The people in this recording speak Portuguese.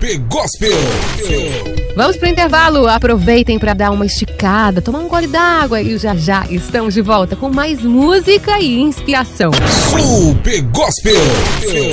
Super Gospel. Vamos pro intervalo, aproveitem para dar uma esticada, tomar um gole d'água e já estamos de volta com mais música e inspiração. Super Gospel.